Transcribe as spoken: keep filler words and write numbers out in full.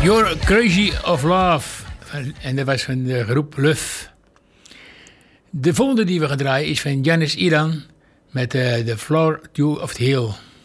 You're Crazy of Love. En dat was van de groep Luf. De volgende die we gaan draaien is van Janis Iran met uh, The Floor to of the Hill.